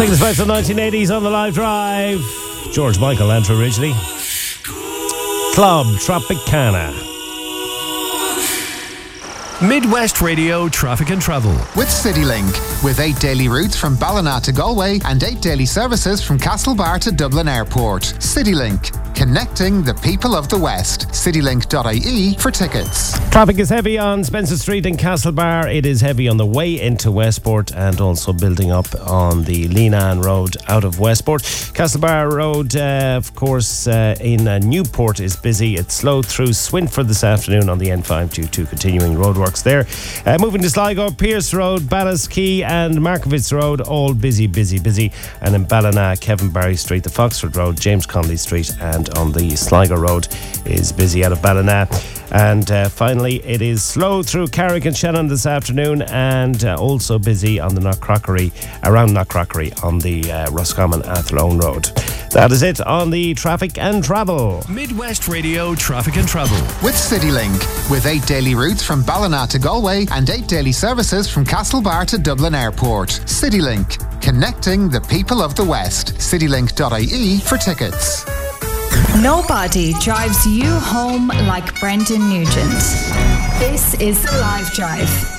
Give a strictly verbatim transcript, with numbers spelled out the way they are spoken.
Taking us back to the nineteen eighties on the Live Drive. George Michael enter originally. Club Tropicana. Midwest Radio Traffic and Travel with CityLink, with eight daily routes from Ballina to Galway and eight daily services from Castlebar to Dublin Airport. CityLink, connecting the people of the West. citylink dot I E for tickets. Traffic is heavy on Spencer Street in Castlebar. It is heavy on the way into Westport and also building up on the Leenan Road out of Westport. Castlebar Road, uh, of course, uh, in uh, Newport is busy. It's slowed through Swinford this afternoon on the N five due to continuing roadworks there. Uh, moving to Sligo, Pierce Road, Ballasquey and Markovitz Road, all busy, busy, busy. And in Ballina, Kevin Barry Street, the Foxford Road, James Connolly Street and on the Sligo Road is busy out of Ballina. And uh, finally, it is slow through Carrick and Shannon this afternoon and uh, also busy on the Knockcrockery, around Knockcrockery on the uh, Roscommon Athlone Road. That is it on the Traffic and Travel. Midwest Radio Traffic and Travel with CityLink, with eight daily routes from Ballina to Galway and eight daily services from Castlebar to Dublin Airport. CityLink, connecting the people of the West. citylink dot I E for tickets. Nobody drives you home like Brendan Nugent. This is the Live Drive.